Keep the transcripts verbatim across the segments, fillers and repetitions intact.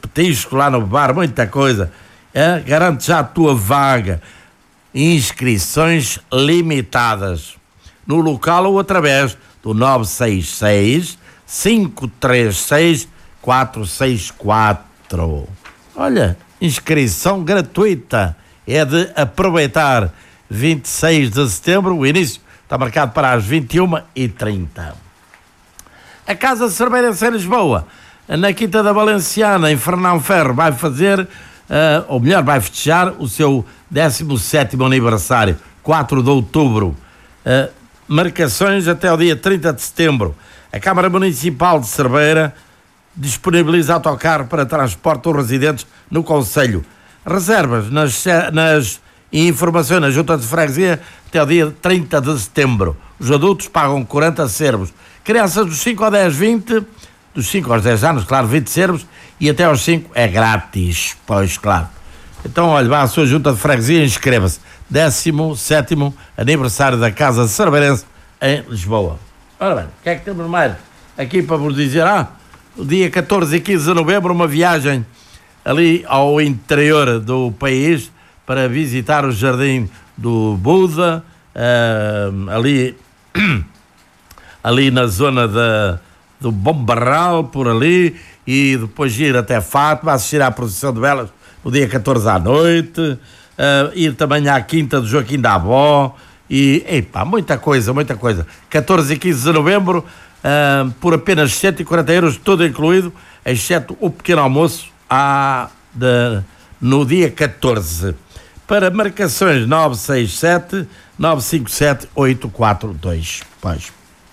petiscos lá no bar, muita coisa. É, garante já a tua vaga. Inscrições limitadas. No local ou através do nove seis seis, cinco três seis, quatro seis quatro. Olha, inscrição gratuita. É de aproveitar. vinte e seis de setembro, o início está marcado para as vinte e uma e trinta. A Casa Cerveirense em Lisboa, na Quinta da Valenciana, em Fernão Ferro, vai fazer, uh, ou melhor, vai festejar o seu décimo sétimo aniversário, quatro de outubro. Uh, marcações até o dia trinta de setembro. A Câmara Municipal de Cerveira disponibiliza autocarro para transporte dos residentes no concelho. Reservas nas, nas informações na Junta de Freguesia até o dia trinta de setembro. Os adultos pagam quarenta servos. Crianças dos cinco aos dez, vinte, dos cinco aos dez anos, claro, vinte servos, e até aos cinco é grátis, pois claro. Então, olha, vá à sua Junta de Freguesia e inscreva-se. décimo sétimo aniversário da Casa Cerveirense em Lisboa. Ora bem, o que é que temos mais aqui para vos dizer? Ah, o dia catorze e quinze de novembro, uma viagem ali ao interior do país para visitar o Jardim do Buda, uh, ali, ali na zona da, do Bom Barral, por ali, e depois ir até Fátima, assistir à procissão de velas no dia catorze à noite, uh, ir também à Quinta do Joaquim da Avó, e, epá, muita coisa, muita coisa. catorze e quinze de novembro, uh, por apenas cento e quarenta euros, tudo incluído, exceto o pequeno almoço à, de, no dia catorze. Para marcações nove seis sete, nove cinco sete, oito quatro dois. Pois.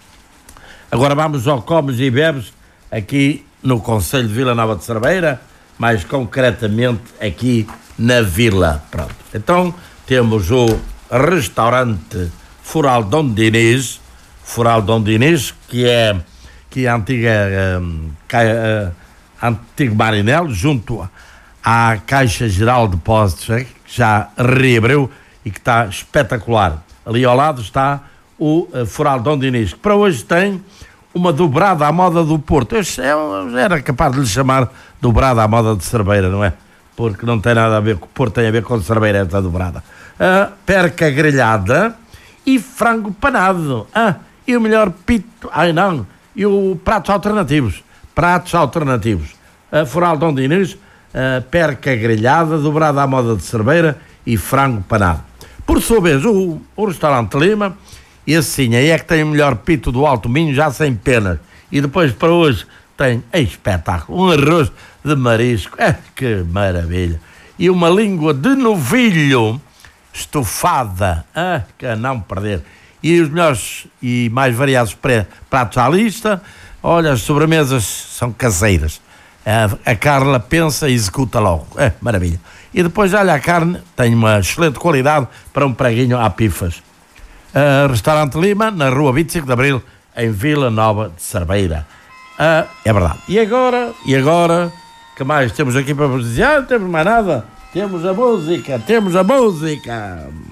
Agora vamos ao Comes e Bebes, aqui no concelho de Vila Nova de Cerveira, mais concretamente aqui na Vila. Pronto. Então temos o restaurante Fural Dom Dinis, Fural Dom Dinis, que é, que é a antiga um, uh, antigo Marinelo, junto à Caixa Geral de Depósitos, é? Que já reabriu e que está espetacular. Ali ao lado está o uh, Fural Dom Dinis, que para hoje tem uma dobrada à moda do Porto. Eu, eu era capaz de lhe chamar dobrada à moda de Cerveira, não é? Porque não tem nada a ver com o Porto, tem a ver com Cerveira, esta dobrada. Uh, perca grelhada e frango panado. Ah, e o melhor pito, ai não, e o pratos alternativos. Pratos alternativos. Uh, Fural Dom Dinis, uh, perca grelhada, dobrada à moda de Cerveira e frango panado. Por sua vez, o, o restaurante Lima, esse sim, aí é que tem o melhor pito do Alto Minho, já sem penas. E depois, para hoje, tem é espetáculo, um arroz de marisco, é que maravilha. E uma língua de novilho estufada, ah, que a não perder. E os melhores e mais variados pratos à lista. Olha, as sobremesas são caseiras. A, a Carla pensa e executa logo, é maravilha. E depois, olha, a carne tem uma excelente qualidade para um preguinho à pifas. Uh, Restaurante Lima, na rua vinte e cinco de Abril, em Vila Nova de Cerveira. Uh, é verdade. E agora, e agora, que mais temos aqui para vos dizer? Ah, não temos mais nada. Temos a música, temos a música.